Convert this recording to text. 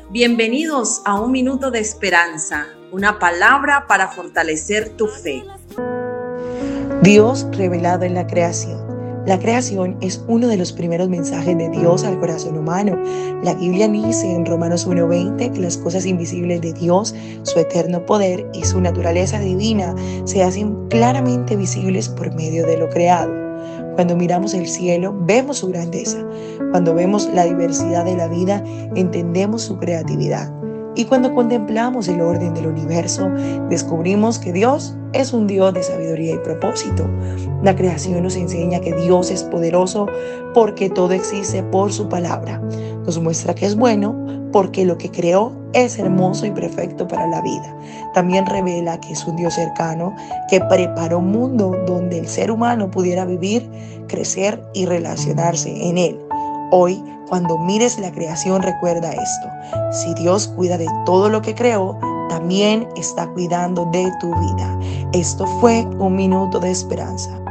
Bienvenidos a Un Minuto de Esperanza, una palabra para fortalecer tu fe. Dios revelado en la creación. La creación es uno de los primeros mensajes de Dios al corazón humano. La Biblia dice en Romanos 1:20 que las cosas invisibles de Dios, su eterno poder y su naturaleza divina se hacen claramente visibles por medio de lo creado. Cuando miramos el cielo, vemos su grandeza. Cuando vemos la diversidad de la vida, entendemos su creatividad. Y cuando contemplamos el orden del universo, descubrimos que Dios es un Dios de sabiduría y propósito. La creación nos enseña que Dios es poderoso porque todo existe por su palabra. Nos muestra que es bueno porque lo que creó es hermoso y perfecto para la vida. También revela que es un Dios cercano que preparó un mundo donde el ser humano pudiera vivir, crecer y relacionarse en él. Hoy, cuando mires la creación, recuerda esto: si Dios cuida de todo lo que creó, también está cuidando de tu vida. Esto fue Un Minuto de Esperanza.